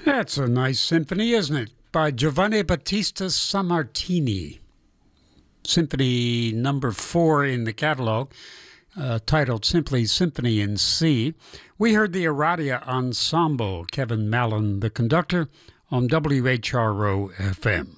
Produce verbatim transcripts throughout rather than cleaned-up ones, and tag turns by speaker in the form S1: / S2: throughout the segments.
S1: That's a nice symphony, isn't it? By Giovanni Battista Sammartini. Symphony number four in the catalog, uh, titled simply Symphony in C. We heard the Aradia Ensemble, Kevin Mallon, the conductor, on W H R O F M.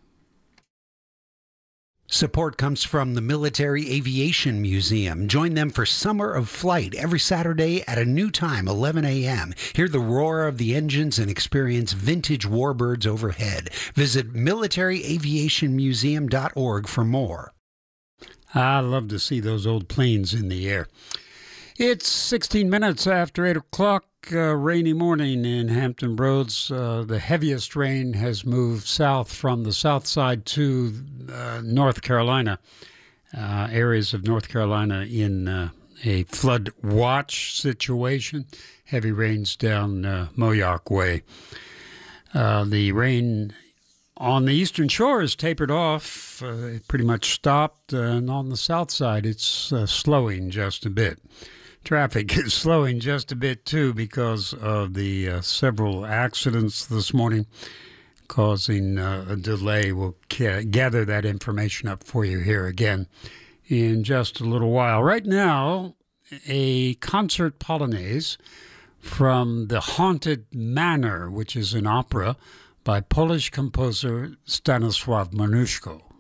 S2: Support comes from the Military Aviation Museum. Join them for Summer of Flight every Saturday at a new time, eleven a.m. Hear the roar of the engines and experience vintage warbirds overhead. Visit military aviation museum dot org for more.
S1: I love to see those old planes in the air. It's sixteen minutes after eight o'clock, uh, rainy morning in Hampton Roads. Uh, the heaviest rain has moved south from the south side to uh, North Carolina, uh, areas of North Carolina in uh, a flood watch situation. Heavy rains down uh, Moyock Way. Uh, the rain on the eastern shore is tapered off. Uh, it pretty much stopped, uh, and on the south side it's uh, slowing just a bit. Traffic is slowing just a bit, too, because of the uh, several accidents this morning causing uh, a delay. We'll ca- gather that information up for you here again in just a little while. Right now, a concert polonaise from The Haunted Manor, which is an opera by Polish composer Stanisław Moniuszko.